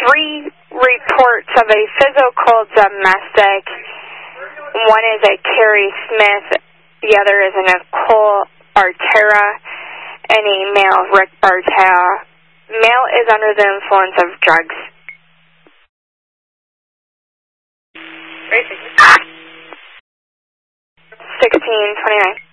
3 reports of a physical domestic. One is a Carrie Smith, the other is a Nicole Bartera, and a male, Rick Bartera. Male is under the influence of drugs. 1629.